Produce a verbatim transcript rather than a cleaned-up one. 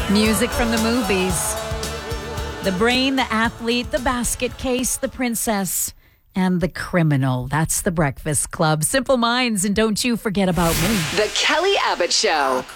Music from the movies. The Brain, the Athlete, the Basket Case, the Princess, and the Criminal. That's the Breakfast Club. Simple Minds, and don't you forget about me. The Kelly Abbott Show.